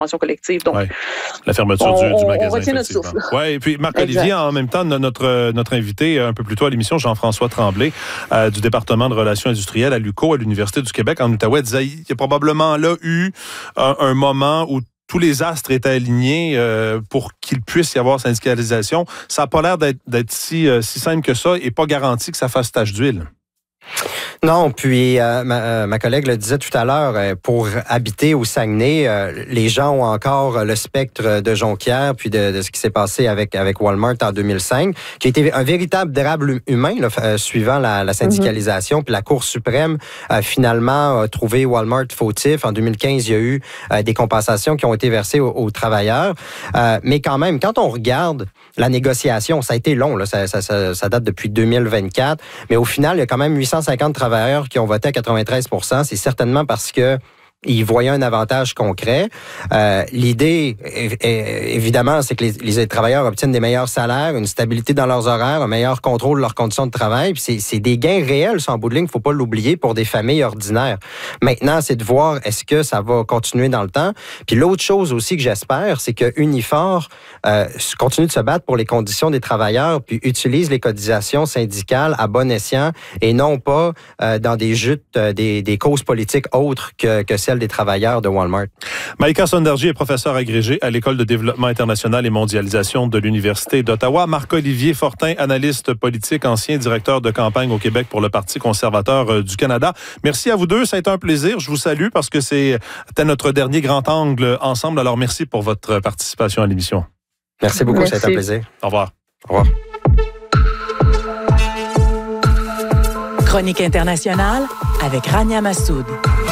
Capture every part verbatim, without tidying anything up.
collective. Donc, ouais. La fermeture on, du, du magasin. On retient notre souffle. Oui, et puis Marc-Olivier, en même temps, notre, notre invité un peu plus tôt à l'émission, Jean-François Tremblay, euh, du département de relations industrielles à l'U Q O, à l'Université du Québec, en Outaouais, disait il y a probablement là eu un, un moment où tous les astres étaient alignés euh, pour qu'il puisse y avoir syndicalisation. Ça n'a pas l'air d'être, d'être si, euh, si simple que ça et pas garanti que ça fasse tache d'huile. Non, puis euh, ma, euh, ma collègue le disait tout à l'heure, euh, pour habiter au Saguenay, euh, les gens ont encore le spectre de Jonquière, puis de, de ce qui s'est passé avec avec Walmart en deux mille cinq, qui a été un véritable drame humain, là, euh, suivant la, la syndicalisation. Mm-hmm. Puis la Cour suprême a finalement trouvé Walmart fautif. En deux mille quinze, il y a eu euh, des compensations qui ont été versées aux, aux travailleurs. Euh, mais quand même, quand on regarde la négociation, ça a été long, là, ça, ça, ça, ça date depuis deux mille vingt-quatre, mais au final, il y a quand même huit cent cinquante travailleurs qui ont voté à quatre-vingt-treize pour cent. C'est certainement parce que ils voyaient un avantage concret. Euh, l'idée, évidemment, c'est que les, les travailleurs obtiennent des meilleurs salaires, une stabilité dans leurs horaires, un meilleur contrôle de leurs conditions de travail. Puis c'est, c'est des gains réels, ça, en bout de ligne, il ne faut pas l'oublier, pour des familles ordinaires. Maintenant, c'est de voir est-ce que ça va continuer dans le temps. Puis l'autre chose aussi que j'espère, c'est que Unifor euh, continue de se battre pour les conditions des travailleurs, puis utilise les cotisations syndicales à bon escient et non pas euh, dans des jutes, euh, des, des causes politiques autres que, que celles des travailleurs de Walmart. Maïka Sonderji est professeure agrégée à l'École de développement international et mondialisation de l'Université d'Ottawa. Marc-Olivier Fortin, analyste politique, ancien directeur de campagne au Québec pour le Parti conservateur du Canada. Merci à vous deux, ça a été un plaisir. Je vous salue parce que c'était notre dernier grand angle ensemble. Alors merci pour votre participation à l'émission. Merci beaucoup, Merci. Ça a été un plaisir. Au revoir. Au revoir. Chronique internationale avec Rania Massoud.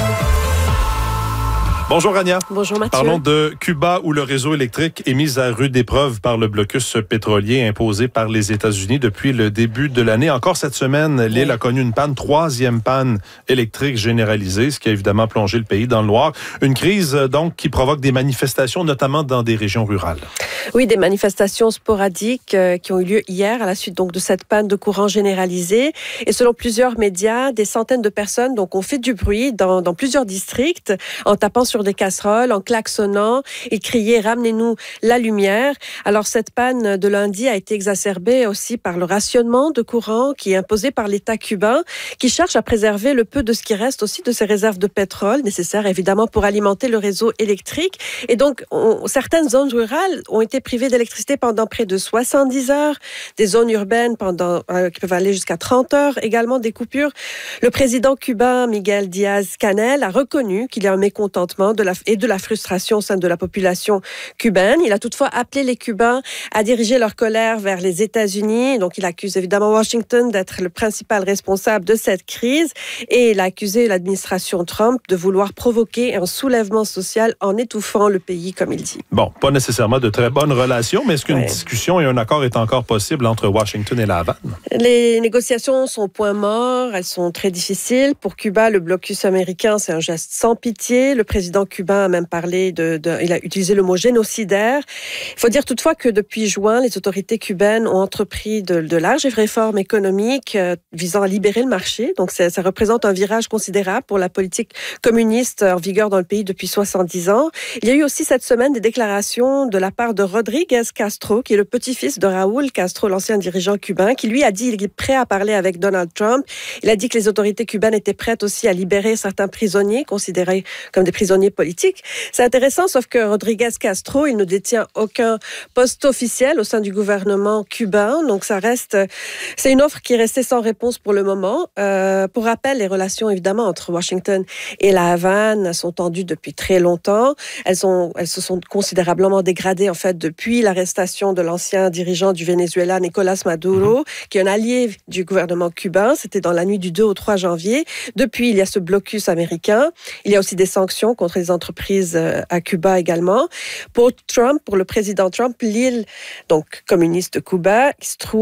Bonjour Rania. Bonjour Mathieu. Parlons de Cuba où le réseau électrique est mis à rude épreuve par le blocus pétrolier imposé par les États-Unis depuis le début de l'année. Encore cette semaine, l'île oui. a connu une panne, troisième panne électrique généralisée, ce qui a évidemment plongé le pays dans le noir. Une crise donc qui provoque des manifestations, notamment dans des régions rurales. Oui, des manifestations sporadiques euh, qui ont eu lieu hier à la suite donc de cette panne de courant généralisée. Et selon plusieurs médias, des centaines de personnes donc ont fait du bruit dans, dans plusieurs districts en tapant sur des casseroles, en klaxonnant et criaient « Ramenez-nous la lumière ». Alors cette panne de lundi a été exacerbée aussi par le rationnement de courant qui est imposé par l'État cubain, qui cherche à préserver le peu de ce qui reste aussi de ses réserves de pétrole, nécessaires évidemment pour alimenter le réseau électrique. Et donc, on, certaines zones rurales ont été privées d'électricité pendant près de soixante-dix heures, des zones urbaines pendant, euh, qui peuvent aller jusqu'à trente heures, également des coupures. Le président cubain Miguel Díaz-Canel a reconnu qu'il y a un mécontentement de la, et de la frustration au sein de la population cubaine. Il a toutefois appelé les Cubains à diriger leur colère vers les États-Unis. Donc, il accuse évidemment Washington d'être le principal responsable de cette crise et il a accusé l'administration Trump de vouloir provoquer un soulèvement social en étouffant le pays, comme il dit. Bon, pas nécessairement de très bonnes relations, mais est-ce qu'une ouais. discussion et un accord est encore possible entre Washington et la Havane? Les négociations sont au point mort, elles sont très difficiles. Pour Cuba, le blocus américain, c'est un geste sans pitié. Le président cubain a même parlé de, de, il a utilisé le mot génocidaire. Il faut dire toutefois que depuis juin, les autorités cubaines ont entrepris de, de larges réformes économiques euh, visant à libérer le marché. Donc, ça, ça représente un virage considérable pour la politique communiste en vigueur dans le pays depuis soixante-dix ans. Il y a eu aussi cette semaine des déclarations de la part de Rodríguez Castro, qui est le petit-fils de Raúl Castro, l'ancien dirigeant cubain, qui lui a dit qu'il est prêt à parler avec Donald Trump. Il a dit que les autorités cubaines étaient prêtes aussi à libérer certains prisonniers considérés comme des prisonniers politiques. C'est intéressant, sauf que Rodríguez Castro, il ne détient aucun poste officiel au sein du gouvernement cubain. Donc, ça reste... C'est une offre qui est restée sans réponse pour le moment. Euh, pour rappel, les relations, évidemment, entre Washington et la Havane sont tendues depuis très longtemps. Elles, ont, elles se sont considérablement dégradées, en fait, depuis l'arrestation de l'ancien dirigeant du Venezuela, Nicolás Maduro, qui est un allié du gouvernement cubain. C'était dans la nuit du deux au trois janvier. Depuis, il y a ce blocus américain. Il y a aussi des sanctions contre les entreprises à Cuba également. Pour Trump, pour le président Trump, l'île donc communiste de Cuba, qui se trouve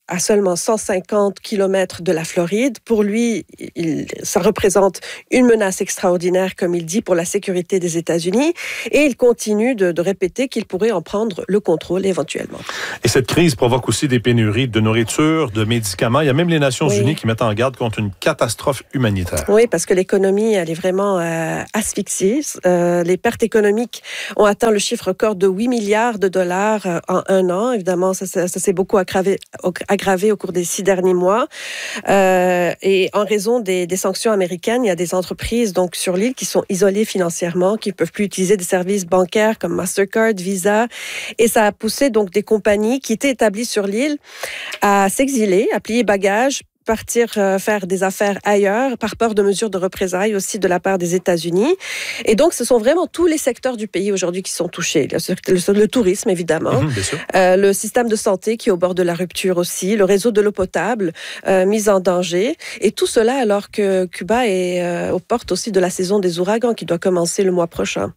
à seulement cent cinquante kilomètres de la Floride. Pour lui, il, ça représente une menace extraordinaire, comme il dit, pour la sécurité des États-Unis. Et il continue de, de répéter qu'il pourrait en prendre le contrôle éventuellement. Et cette crise provoque aussi des pénuries de nourriture, de médicaments. Il y a même les Nations oui. Unies qui mettent en garde contre une catastrophe humanitaire. Oui, parce que l'économie, elle est vraiment euh, asphyxiée. Euh, les pertes économiques ont atteint le chiffre record de huit milliards de dollars euh, en un an. Évidemment, ça, ça, ça s'est beaucoup aggravé, aggravé au cours des six derniers mois. Euh, et en raison des, des sanctions américaines, il y a des entreprises donc sur l'île qui sont isolées financièrement, qui ne peuvent plus utiliser des services bancaires comme Mastercard, Visa. Et ça a poussé donc des compagnies qui étaient établies sur l'île à s'exiler, à plier bagages, partir euh, faire des affaires ailleurs par peur de mesures de représailles aussi de la part des États-Unis. Et donc, ce sont vraiment tous les secteurs du pays aujourd'hui qui sont touchés. Le, le, le tourisme, évidemment. Mmh, bien sûr. Euh, le système de santé qui est au bord de la rupture aussi. Le réseau de l'eau potable euh, mis en danger. Et tout cela alors que Cuba est euh, aux portes aussi de la saison des ouragans qui doit commencer le mois prochain.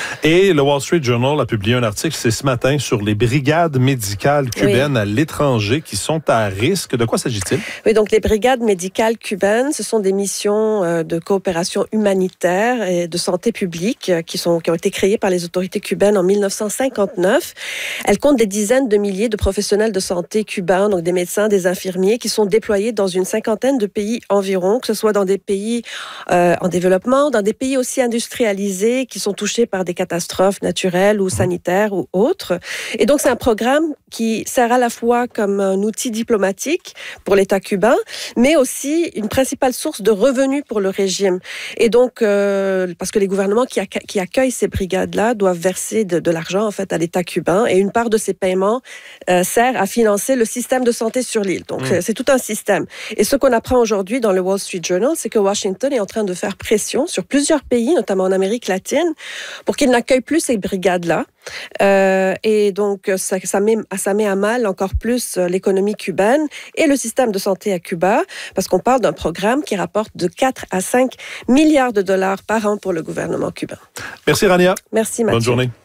Et le Wall Street Journal a publié un article, c'est ce matin, sur les brigades médicales cubaines oui. à l'étranger qui sont à risque. De quoi s'agit-il? Oui, donc les brigades médicales cubaines, ce sont des missions euh, de coopération humanitaire et de santé publique euh, qui, sont, qui ont été créées par les autorités cubaines en mille neuf cent cinquante-neuf. Elles comptent des dizaines de milliers de professionnels de santé cubains, donc des médecins, des infirmiers, qui sont déployés dans une cinquantaine de pays environ, que ce soit dans des pays euh, en développement, dans des pays aussi industrialisés qui sont touchés par des catastrophes naturelles ou sanitaires ou autres. Et donc, c'est un programme qui sert à la fois comme un outil diplomatique pour l'État cubain, mais aussi une principale source de revenus pour le régime. Et donc, euh, parce que les gouvernements qui, accu- qui accueillent ces brigades-là doivent verser de, de l'argent en fait à l'État cubain, et une part de ces paiements euh, sert à financer le système de santé sur l'île. Donc, mmh. c'est, c'est tout un système. Et ce qu'on apprend aujourd'hui dans le Wall Street Journal, c'est que Washington est en train de faire pression sur plusieurs pays, notamment en Amérique latine, pour qu'ils n'accueillent plus ces brigades-là. Euh, et donc, ça, ça, met, ça met à mal encore plus l'économie cubaine et le système de santé à Cuba, parce qu'on parle d'un programme qui rapporte de quatre à cinq milliards de dollars par an pour le gouvernement cubain. Merci, Rania. Merci, Mathieu. Bonne journée.